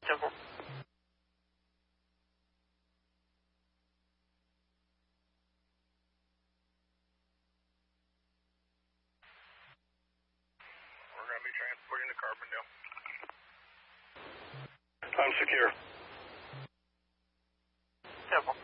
Temple. We're going to be transporting to Carbondale. I'm secure. Temple.